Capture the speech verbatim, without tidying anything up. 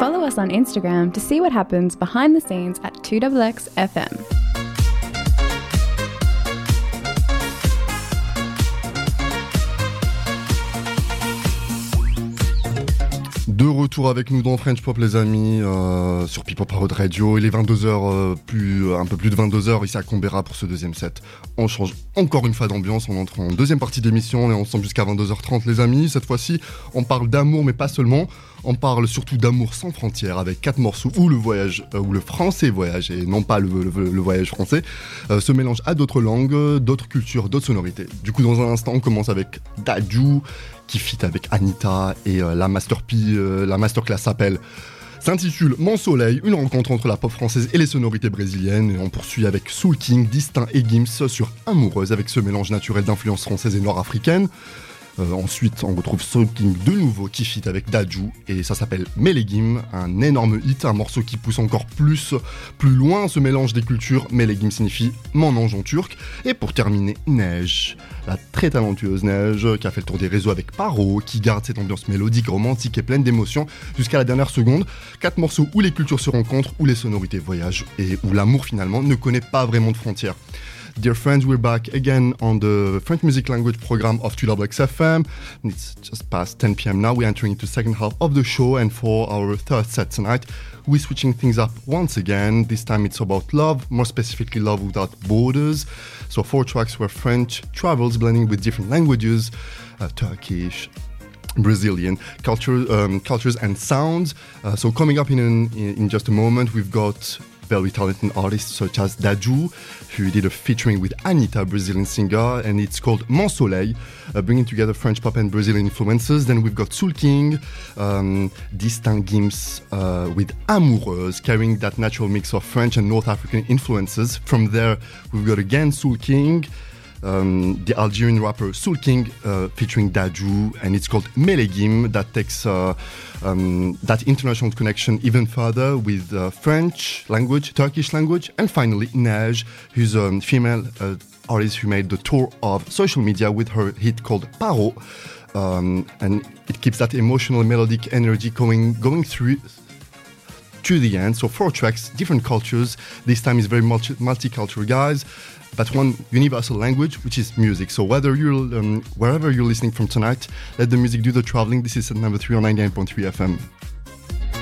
Follow us on Instagram to see what happens behind the scenes at two X X F M. De retour avec nous dans French Pop, les amis, euh, sur People Powered Radio. Il est vingt-deux heures, euh, plus, un peu plus de vingt-deux heures ici à Canberra pour ce deuxième set. On change encore une fois d'ambiance, on entre en deuxième partie d'émission, on est ensemble jusqu'à vingt-deux heures trente, les amis. Cette fois-ci, on parle d'amour, mais pas seulement. On parle surtout d'amour sans frontières avec quatre morceaux où le voyage, euh, où le français voyage et non pas le, le, le voyage français, euh, se mélange à d'autres langues, d'autres cultures, d'autres sonorités. Du coup, dans un instant, on commence avec Dadju, qui fit avec Anita, et euh, la, masterpiece, euh, la masterclass s'appelle, s'intitule Mon Soleil, une rencontre entre la pop française et les sonorités brésiliennes. Et on poursuit avec Soul King, Distinct et Gims sur Amoureuse, avec ce mélange naturel d'influences françaises et nord-africaines. Euh, ensuite, on retrouve Soul King de nouveau qui fit avec Dadju et ça s'appelle Melegim, un énorme hit, un morceau qui pousse encore plus, plus loin ce mélange des cultures. Melegim signifie mon ange en turc. Et pour terminer, Neige, la très talentueuse Neige qui a fait le tour des réseaux avec Paro, qui garde cette ambiance mélodique, romantique et pleine d'émotions jusqu'à la dernière seconde. Quatre morceaux où les cultures se rencontrent, où les sonorités voyagent et où l'amour finalement ne connaît pas vraiment de frontières. Dear friends, we're back again on the French music language program of two X X F M. It's just past ten p.m. now. We're entering into the second half of the show, and for our third set tonight, we're switching things up once again. This time it's about love, more specifically love without borders. So four tracks where French travels, blending with different languages, uh, Turkish, Brazilian culture, um, cultures and sounds. Uh, so coming up in, an, in in just a moment, we've got very talented artists such as Dadju, who did a featuring with Anita, Brazilian singer, and it's called Mon Soleil, uh, bringing together French pop and Brazilian influences. Then we've got Soul King, um, Distinct Gims uh, with Amoureuse, carrying that natural mix of French and North African influences. From there, we've got again Soul King, Um, the Algerian rapper Soul King uh, featuring Dadju, and it's called Melegim, that takes uh, um, that international connection even further with uh, French language, Turkish language, and finally Neige, who's a female uh, artist who made the tour of social media with her hit called Paro, um, and it keeps that emotional melodic energy going going through to the end. So four tracks, different cultures. This time is very multi- multicultural, guys. But one universal language, which is music. So whether you're um, wherever you're listening from tonight, let the music do the traveling. This is at number three on ninety-nine point three F M.